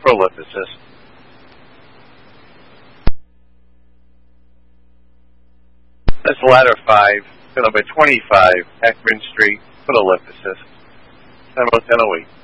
prolificist. That's ladder 5, number 25, Heckman Street, prolificist. 10:10 a week.